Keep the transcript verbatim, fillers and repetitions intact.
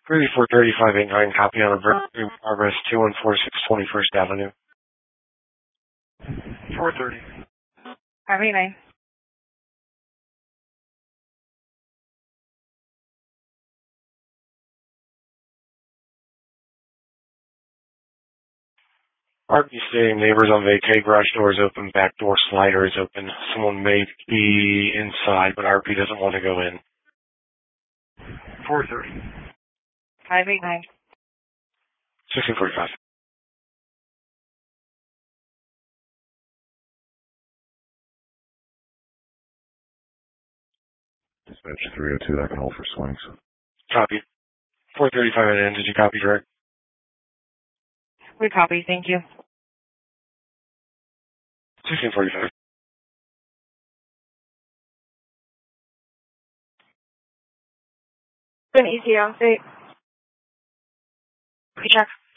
thirty-four thirty-five eighty-nine, copy on a in progress, two one four six twenty-first Avenue. four thirty. Copy nine. R P stating neighbors on vacay, garage door is open, back door slider is open. Someone may be inside, but R P doesn't want to go in. four thirty. five eighty-nine. sixteen forty-five. Dispatch three oh two, that can hold for swings. Copy. four thirty-five at end. Did you copy, Greg? We copy, thank you. sixteen forty-five. An E T O, state. Check.